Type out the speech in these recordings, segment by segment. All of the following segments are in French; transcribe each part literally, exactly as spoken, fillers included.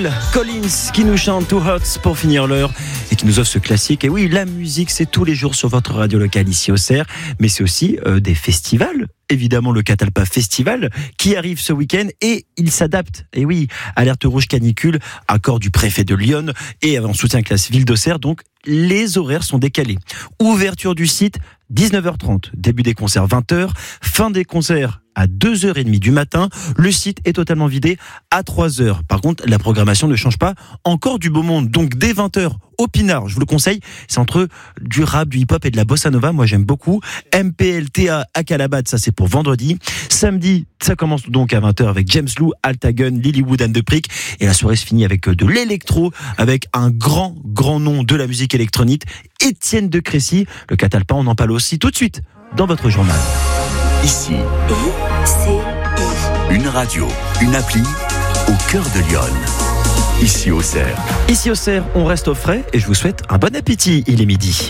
Phil Collins qui nous chante Two Hearts pour finir l'heure et qui nous offre ce classique. Et oui, la musique, c'est tous les jours sur votre radio locale ici au Cerf, mais c'est aussi euh, des festivals. Évidemment, le Catalpa Festival qui arrive ce week-end et il s'adapte. Et oui, alerte rouge canicule, accord du préfet de Lyon et en soutien avec la ville d'Auxerre. Donc, les horaires sont décalés. Ouverture du site, dix-neuf heures trente. Début des concerts, vingt heures. Fin des concerts à deux heures trente du matin. Le site est totalement vidé à trois heures. Par contre, la programmation ne change pas. Encore du beau monde. Donc, dès vingt heures, au Pinard, je vous le conseille. C'est entre du rap, du hip-hop et de la bossa nova. Moi, j'aime beaucoup. M P L T A à Calabat, ça c'est pour vendredi. Samedi, ça commence donc à vingt heures avec James Lou, Altagun, Lilywood and the Prick. Et la soirée se finit avec de l'électro, avec un grand, grand nom de la musique électronique, Étienne de Crécy. Le Catalpa, on en parle aussi tout de suite dans votre journal. Ici, une radio, une appli au cœur de Lyon. Ici au Cerf. Ici au Cerf, on reste au frais et je vous souhaite un bon appétit. Il est midi.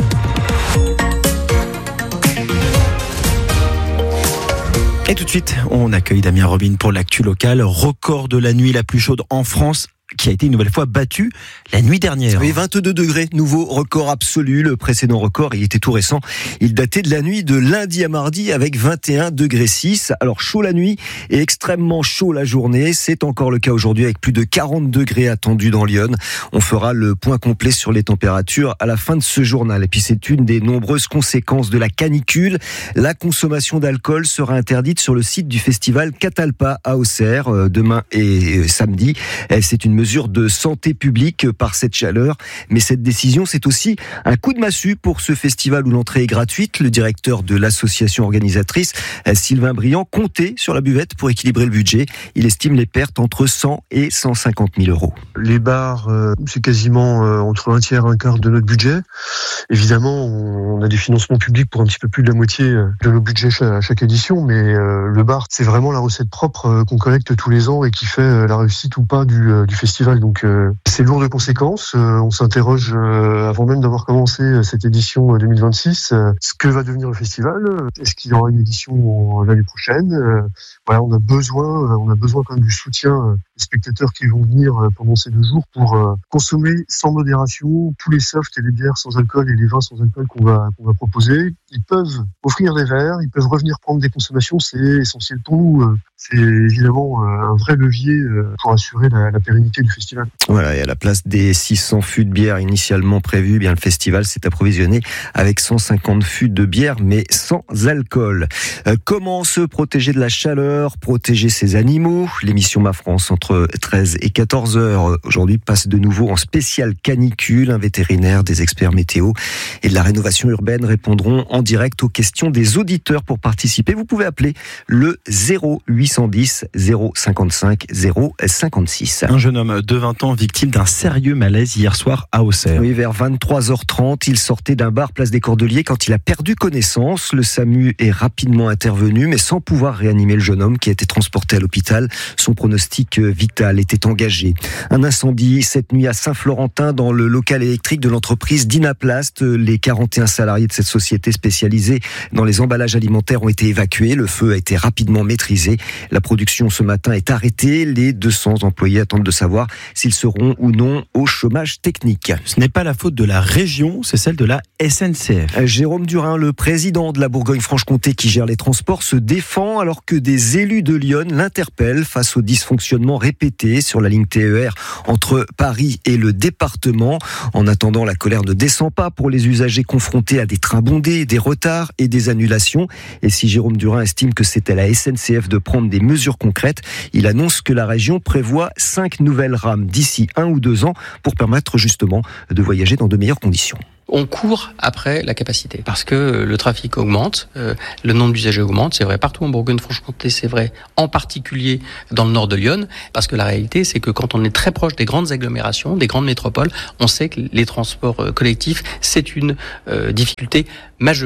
Et tout de suite, on accueille Damien Robin pour l'actu locale. Record de la nuit la plus chaude en France, qui a été une nouvelle fois battu la nuit dernière. Oui, vingt-deux degrés, nouveau record absolu. Le précédent record, il était tout récent. Il datait de la nuit de lundi à mardi avec vingt et un degrés six. Alors chaud la nuit et extrêmement chaud la journée. C'est encore le cas aujourd'hui avec plus de quarante degrés attendus dans Lyon. On fera le point complet sur les températures à la fin de ce journal. Et puis c'est une des nombreuses conséquences de la canicule. La consommation d'alcool sera interdite sur le site du festival Catalpa à Auxerre demain et samedi. C'est une mesure de santé publique par cette chaleur. Mais cette décision, c'est aussi un coup de massue pour ce festival où l'entrée est gratuite. Le directeur de l'association organisatrice, Sylvain Briand, comptait sur la buvette pour équilibrer le budget. Il estime les pertes entre cent et cent cinquante mille euros. Les bars, euh, c'est quasiment euh, entre un tiers et un quart de notre budget. Évidemment, on a des financements publics pour un petit peu plus de la moitié de notre budget à chaque édition, mais euh, le bar, c'est vraiment la recette propre euh, qu'on collecte tous les ans et qui fait euh, la réussite ou pas du, euh, du festival. Donc euh, c'est lourd de conséquences. Euh, on s'interroge euh, avant même d'avoir commencé euh, cette édition deux mille vingt-six, euh, ce que va devenir le festival. Est-ce qu'il y aura une édition l'année prochaine? euh, Voilà, on a besoin, euh, on a besoin quand même du soutien euh, des spectateurs qui vont venir euh, pendant ces deux jours pour euh, consommer sans modération tous les softs et les bières sans alcool et les vins sans alcool qu'on va qu'on va proposer. Ils peuvent offrir des verres, ils peuvent revenir prendre des consommations, c'est essentiel pour nous. Euh, C'est évidemment un vrai levier pour assurer la, la pérennité du festival. Voilà, et à la place des six cents fûts de bière initialement prévus, eh bien le festival s'est approvisionné avec cent cinquante fûts de bière, mais sans alcool. Euh, comment se protéger de la chaleur, protéger ses animaux? L'émission Ma France entre treize et quatorze heures aujourd'hui passe de nouveau en spécial canicule. Un vétérinaire, des experts météo et de la rénovation urbaine répondront en direct aux questions des auditeurs. Pour participer, vous pouvez appeler le zéro huit cent dix zéro cinquante-cinq zéro cinquante-six. Un jeune homme de vingt ans victime d'un sérieux malaise hier soir à Auxerre. Oui, vers vingt-trois heures trente, il sortait d'un bar place des Cordeliers quand il a perdu connaissance. Le SAMU est rapidement intervenu, mais sans pouvoir réanimer le jeune homme qui a été transporté à l'hôpital. Son pronostic vital était engagé. Un incendie cette nuit à Saint-Florentin dans le local électrique de l'entreprise Dynaplast. Les quarante et un salariés de cette société spécialisée dans les emballages alimentaires ont été évacués. Le feu a été rapidement maîtrisé. La production ce matin est arrêtée. Les deux cents employés attendent de savoir s'ils seront ou non au chômage technique. Ce n'est pas la faute de la région, c'est celle de la S N C F. Jérôme Durin, le président de la Bourgogne-Franche-Comté qui gère les transports, se défend alors que des élus de Lyon l'interpellent face aux dysfonctionnements répétés sur la ligne T E R entre Paris et le département. En attendant, la colère ne descend pas pour les usagers confrontés à des trains bondés, des retards et des annulations. Et si Jérôme Durin estime que c'est à la S N C F de prendre des mesures concrètes, il annonce que la région prévoit cinq nouvelles rames d'ici un ou deux ans pour permettre justement de voyager dans de meilleures conditions. On court après la capacité parce que le trafic augmente, euh, le nombre d'usagers augmente, c'est vrai partout en Bourgogne-Franche-Comté, c'est vrai en particulier dans le nord de Lyon, parce que la réalité c'est que quand on est très proche des grandes agglomérations, des grandes métropoles, on sait que les transports collectifs c'est une euh, difficulté majeure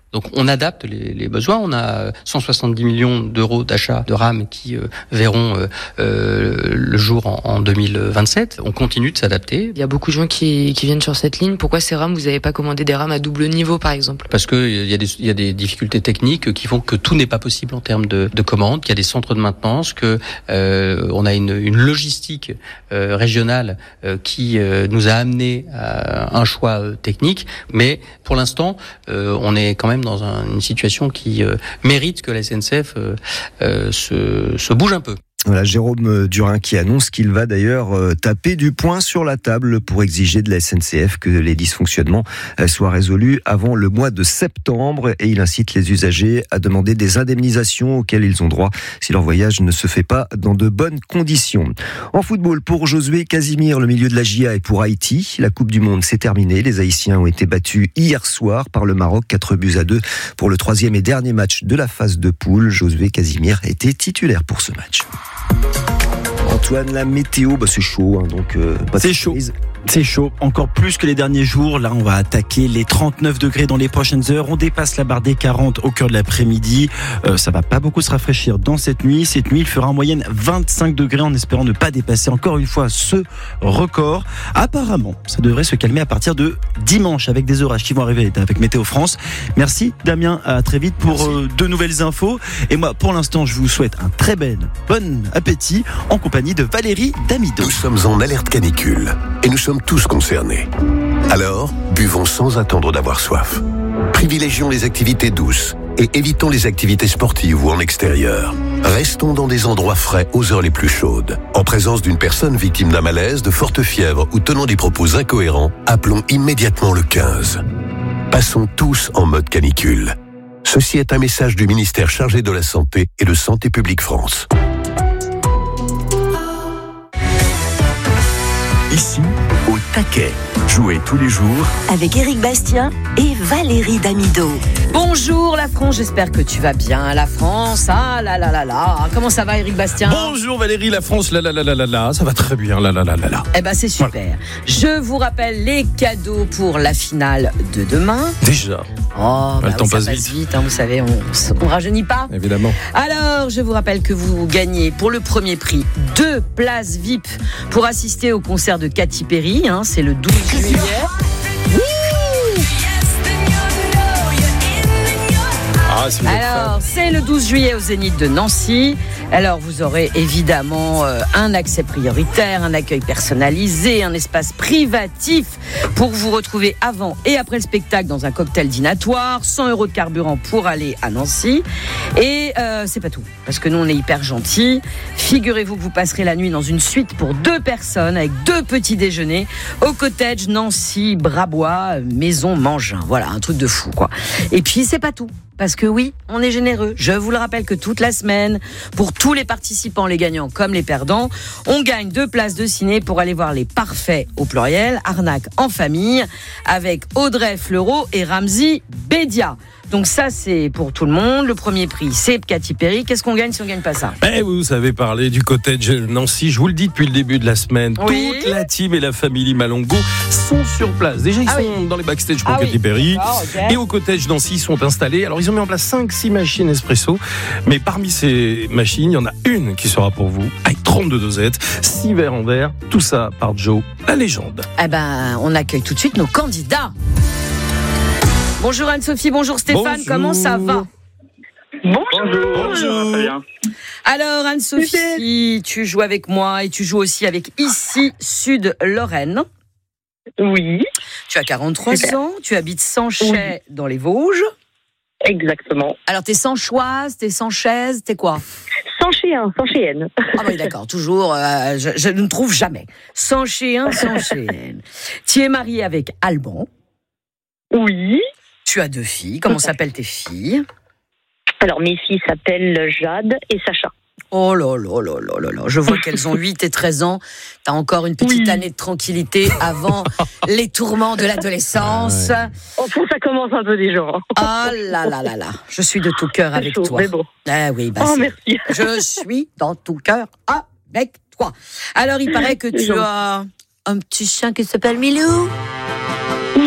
Donc on adapte les, les besoins. On a cent soixante-dix millions d'euros d'achat de rames qui euh, verront euh, euh, le jour en, en deux mille vingt-sept. On continue de s'adapter. Il y a beaucoup de gens qui, qui viennent sur cette ligne. Pourquoi ces rames, vous n'avez pas commandé des rames à double niveau par exemple ? Parce que il y a des, il y a des difficultés techniques qui font que tout n'est pas possible en termes de, de commandes, qu'il y a des centres de maintenance, que euh, on a une, une logistique euh, régionale euh, qui euh, nous a amené à un choix euh, technique. Mais pour l'instant, euh, on est quand même dans un, une situation qui euh, mérite que la S N C F euh, euh, se, se bouge un peu. Voilà, Jérôme Durin qui annonce qu'il va d'ailleurs taper du poing sur la table pour exiger de la S N C F que les dysfonctionnements soient résolus avant le mois de septembre, et il incite les usagers à demander des indemnisations auxquelles ils ont droit si leur voyage ne se fait pas dans de bonnes conditions. En football, pour Josué Casimir, le milieu de la J A, et pour Haïti, la Coupe du Monde s'est terminée. Les Haïtiens ont été battus hier soir par le Maroc, quatre buts à deux pour le troisième et dernier match de la phase de poule. Josué Casimir était titulaire pour ce match. Antoine, la météo, bah c'est chaud, hein, donc euh, pas c'est chaud. C'est chaud, encore plus que les derniers jours. Là, on va attaquer les trente-neuf degrés dans les prochaines heures. On dépasse la barre des quarante au cœur de l'après-midi. Euh, ça va pas beaucoup se rafraîchir dans cette nuit. Cette nuit, il fera en moyenne vingt-cinq degrés en espérant ne pas dépasser encore une fois ce record. Apparemment, ça devrait se calmer à partir de dimanche avec des orages qui vont arriver avec Météo France. Merci Damien, à très vite pour euh, de nouvelles infos. Et moi, pour l'instant, je vous souhaite un très bel, bon appétit en compagnie de Valérie Damido. Nous sommes en alerte canicule et nous sommes tous concernés. Alors, buvons sans attendre d'avoir soif. Privilégions les activités douces et évitons les activités sportives ou en extérieur. Restons dans des endroits frais aux heures les plus chaudes. En présence d'une personne victime d'un malaise, de forte fièvre ou tenant des propos incohérents, appelons immédiatement le quinze. Passons tous en mode canicule. Ceci est un message du ministère chargé de la Santé et de Santé publique France. Ici, au taquet. Jouez tous les jours avec Éric Bastien et Valérie Damido. Bonjour la France, j'espère que tu vas bien. La France, ah là là là là. Comment ça va Éric Bastien ? Bonjour Valérie, la France, là là là là là là. Ça va très bien, là là là là là. Eh ben c'est super. Voilà. Je vous rappelle les cadeaux pour la finale de demain. Déjà. Oh, bah, le temps oui, passe ça vite. passe vite, hein, vous savez, on, on rajeunit pas. Évidemment. Alors, je vous rappelle que vous gagnez pour le premier prix deux places V I P pour assister au concert de Katy Perry. Hein, c'est le douze juillet. Ah, c'est Alors, c'est le douze juillet au Zénith de Nancy. Alors, vous aurez évidemment euh, un accès prioritaire, un accueil personnalisé, un espace privatif pour vous retrouver avant et après le spectacle dans un cocktail dînatoire, cent euros de carburant pour aller à Nancy. Et euh, c'est pas tout, parce que nous, on est hyper gentils. Figurez-vous que vous passerez la nuit dans une suite pour deux personnes avec deux petits déjeuners au cottage Nancy Brabois, maison Mangin. Voilà, un truc de fou, quoi. Et puis, c'est pas tout. Parce que oui, on est généreux. Je vous le rappelle que toute la semaine, pour tous les participants, les gagnants comme les perdants, on gagne deux places de ciné pour aller voir Les Parfaits au pluriel, Arnaque en famille, avec Audrey Fleurot et Ramzy Bédia. Donc ça, c'est pour tout le monde. Le premier prix, c'est Katy Perry. Qu'est-ce qu'on gagne si on ne gagne pas ça ? Eh, vous savez parler du cottage Nancy. Je vous le dis depuis le début de la semaine. Oui. Toute la team et la famille Malongo sont sur place. Déjà, ils Ah sont oui. dans les backstage pour Ah Katy oui. Perry. D'accord, ok. Et au cottage Nancy, ils sont installés. Alors, ils ont mis en place cinq six machines espresso. Mais parmi ces machines, il y en a une qui sera pour vous, avec trente-deux dosettes, six verres en verre. Tout ça par Joe, la légende. Eh ben, on accueille tout de suite nos candidats. Bonjour Anne-Sophie, bonjour Stéphane, Bonjour. comment ça va ? Bonjour. Bonjour. Très bien. Alors Anne-Sophie, tu joues avec moi et tu joues aussi avec Ici Sud Lorraine. Oui, Tu as quarante-trois Super. ans, tu habites Sanchet dans les Vosges. exactement. Alors t'es Sanchoise, t'es Sanchaise, t'es quoi ? Sanchéen, Sanchéenne. Ah oui d'accord, toujours, euh, je, je ne trouve jamais. Sanchéen, Sanchéenne. Tu es mariée avec Alban, Oui. tu as deux filles, comment s'appellent tes filles ? Alors, mes filles s'appellent Jade et Sacha. Oh là là là là là là, je vois qu'elles ont huit et treize ans. T'as encore une petite Oui. année de tranquillité avant les tourments de l'adolescence. Oh, ça commence un peu déjà. Ah là là là là, je suis de tout cœur avec chaud, toi. mais bon. Ah oui, bah Oh, c'est- merci. je suis dans tout cœur avec toi. Alors il paraît que tu gentil. as un petit chien qui s'appelle Milou. Oui,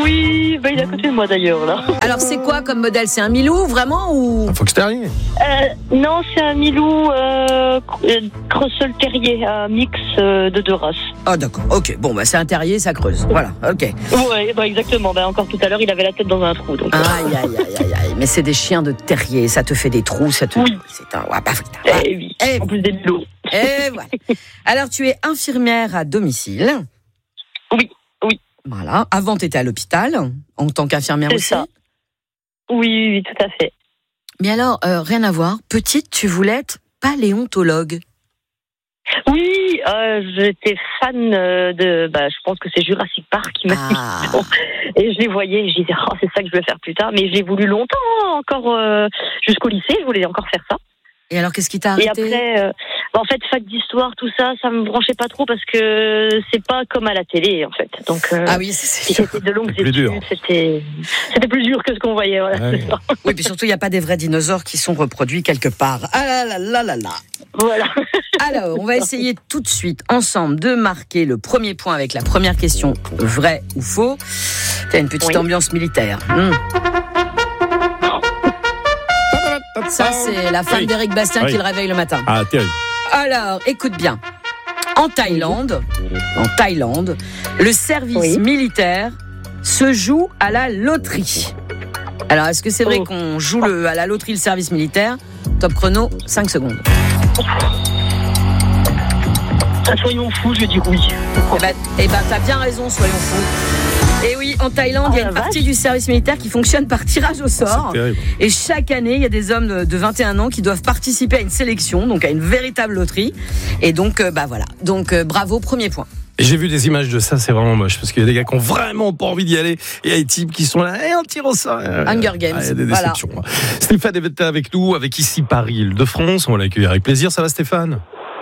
Oui, bah, il est à côté de moi d'ailleurs là. Alors c'est quoi comme modèle? C'est un Milou vraiment ou Un Fox Terrier. Euh, non, c'est un Milou euh, Creusel Terrier, un mix euh, de deux races. Ah d'accord, ok. Bon bah c'est un terrier, ça creuse. Voilà, ok. Ouais, bah exactement. Bah, encore tout à l'heure, il avait la tête dans un trou. Donc... Aïe, aïe, aïe, aïe, aïe. Mais c'est des chiens de terrier, ça te fait des trous, ça te... Oui. C'est un... Ouais, bah, eh oui, eh, en plus des Milous. Et voilà. Alors tu es infirmière à domicile. Oui, oui. Voilà. Avant tu étais à l'hôpital, en tant qu'infirmière C'est aussi. ça. Oui, oui, tout à fait. Mais alors, euh, rien à voir. Petite, tu voulais être paléontologue. Oui, euh, j'étais fan euh, de, bah, je pense que c'est Jurassic Park qui m'a Ah. mis. Et je les voyais, et je disais, oh, c'est ça que je veux faire plus tard. Mais je l'ai voulu longtemps, hein, encore euh, jusqu'au lycée, je voulais encore faire ça. Et alors, qu'est-ce qui t'a Et arrêté? après, euh, bah, en fait, fac d'histoire, tout ça, ça me branchait pas trop parce que c'est pas comme à la télé, en fait. Donc, euh, Ah oui, c'est si sûr. c'était de longues C'est plus dur. études, c'était, c'était plus dur que ce qu'on voyait. Voilà, Ouais. c'est ça. Oui, puis surtout, il n'y a pas des vrais dinosaures qui sont reproduits quelque part. Ah là là là là là. Voilà. Alors, on va essayer tout de suite, ensemble, de marquer le premier point avec la première question, vrai ou faux. T'as une petite Oui. ambiance militaire. Hmm. Ça, c'est la femme Oui. d'Éric Bastien Oui. qui le réveille le matin. Ah, terrible. Alors, écoute bien. En Thaïlande, en Thaïlande, le service Oui. militaire se joue à la loterie. Alors, est-ce que c'est vrai Oh. qu'on joue le, à la loterie le service militaire? Top chrono, cinq secondes. Ah, soyons fous, je vais dire oui. Eh ben, eh ben, t'as bien raison, soyons fous. Et oui, en Thaïlande, il y a Oh, une la partie du service militaire qui fonctionne par tirage au sort. C'est terrible. Et chaque année, il y a des hommes de- de vingt et un ans qui doivent participer à une sélection, donc à une véritable loterie. Et donc, euh, bah voilà. Donc, euh, bravo, premier point. Et j'ai vu des images de ça, c'est vraiment moche parce qu'il y a des gars qui ont vraiment pas envie d'y aller et il y a des types qui sont là et un tir au sort. Hunger Games, Ah, il y a des voilà. déceptions. Stéphane est avec nous, avec ici Paris, Île-de-France. On va l'accueillir avec plaisir. Ça va, Stéphane?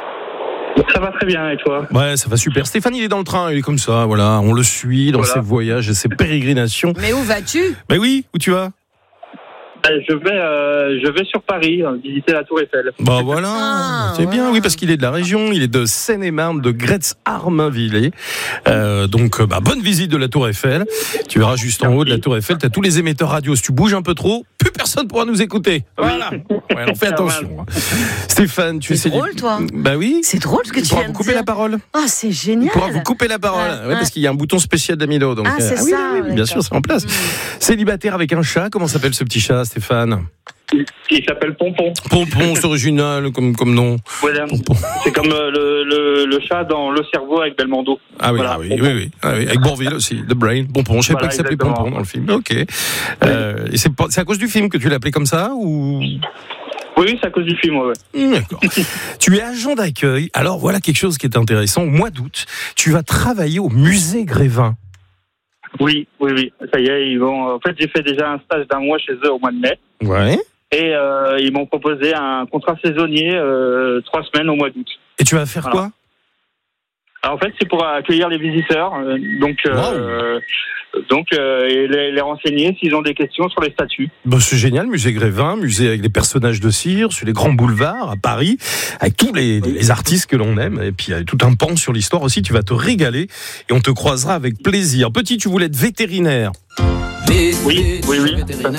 Ça va très bien, et toi? Ouais, ça va super. Stéphane, il est dans le train, il est comme ça, voilà. On le suit dans Voilà. ses voyages et ses pérégrinations. Mais où vas-tu? Mais oui, où tu vas? Ben, je vais, euh, je vais sur Paris euh, visiter la Tour Eiffel. Bah voilà, Ah, c'est bien, voilà. oui, parce qu'il est de la région, il est de Seine-et-Marne, de Gretz-Armainvillers. Euh, donc, bah, bonne visite de la Tour Eiffel. Tu verras juste en haut de la Tour Eiffel, tu as tous les émetteurs radio. Si tu bouges un peu trop, plus personne pourra nous écouter. Voilà. Ouais, alors fais attention. Stéphane, tu C'est es drôle, toi. Bah oui. C'est drôle ce que Il tu pourra viens vous de couper dire. la parole. Ah, c'est Il génial. pourra vous couper la parole. Ouais, Ouais, ouais. parce qu'il y a un bouton spécial d'Amilo. Donc, Ah, c'est euh, oui, ça, oui, oui, bien d'accord. sûr, c'est en place. Célibataire avec un chat, comment s'appelle ce petit chat, Stéphane? Il s'appelle Pompon. Pompon, c'est original comme, comme nom. Voilà. Pompon. C'est comme euh, le, le, le chat dans Le Cerveau avec Belmondo. Ah oui, Voilà, ah oui, Pompon. oui, oui, ah oui. Avec Bourvil aussi, The Brain, Pompon. Je sais Voilà, pas qu'il s'appelait exactement. Pompon dans le film. Ok. Euh, et c'est, pas- c'est à cause du film que tu l'as appelé comme ça ou? Oui, c'est à cause du film, ouais. Mmh, D'accord. Tu es agent d'accueil. Alors voilà quelque chose qui est intéressant. Au mois d'août, tu vas travailler au musée Grévin. Oui, oui, oui. Ça y est, ils vont. En fait, j'ai fait déjà un stage d'un mois chez eux au mois de mai. Ouais. Et euh, ils m'ont proposé un contrat saisonnier, euh, trois semaines au mois d'août. Et tu vas faire Voilà. quoi? Alors, en fait, c'est pour accueillir les visiteurs, euh, donc, euh, donc euh, et les, les renseigner s'ils ont des questions sur les statues. Bah, c'est génial, musée Grévin, musée avec les personnages de cire, sur les grands boulevards à Paris, avec tous les, les artistes que l'on aime, et puis il y a tout un pan sur l'histoire aussi, tu vas te régaler, et on te croisera avec plaisir. Petit, tu voulais être vétérinaire. Oui, oui, oui.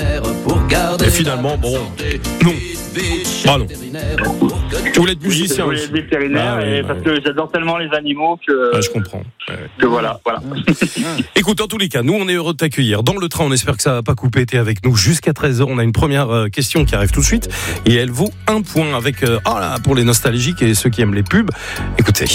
Et finalement, bon, non. Ah non. Tu voulais être Oui, musicien je voulais aussi. être vétérinaire, Ah oui, et bah parce oui. que j'adore tellement les animaux que, Ah, je comprends. Ouais. que voilà, voilà. Écoute, en tous les cas, nous, on est heureux de t'accueillir. Dans le train, on espère que ça va pas couper. T'es avec nous jusqu'à treize heures. On a une première euh, question qui arrive tout de suite. Et elle vaut un point avec, euh, oh là, pour les nostalgiques et ceux qui aiment les pubs. Écoutez.